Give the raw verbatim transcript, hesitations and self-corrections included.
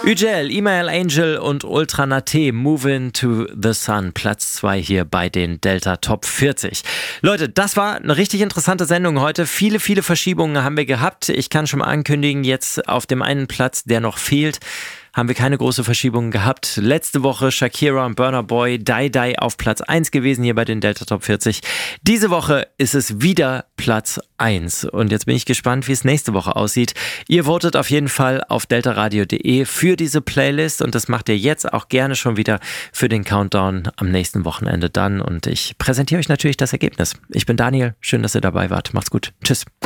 Ü J L, Email Angel und Ultra Nate, Moving to the Sun, Platz zwei hier bei den Delta Top vierzig. Leute, das war eine richtig interessante Sendung heute. Viele, viele Verschiebungen haben wir gehabt. Ich kann schon mal ankündigen, jetzt auf dem einen Platz, der noch fehlt, haben wir keine große Verschiebungen gehabt. Letzte Woche Shakira und Burna Boy, Die Die auf Platz eins gewesen hier bei den Delta Top vierzig. Diese Woche ist es wieder Platz eins. Und jetzt bin ich gespannt, wie es nächste Woche aussieht. Ihr votet auf jeden Fall auf deltaradio punkt de für diese Playlist und das macht ihr jetzt auch gerne schon wieder für den Countdown am nächsten Wochenende dann. Und ich präsentiere euch natürlich das Ergebnis. Ich bin Daniel, schön, dass ihr dabei wart. Macht's gut. Tschüss.